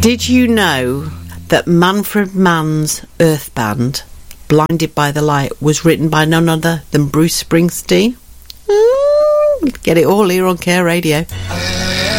Did you know that Manfred Mann's Earth Band, Blinded by the Light, was written by none other than Bruce Springsteen? Get it all here on Care Radio.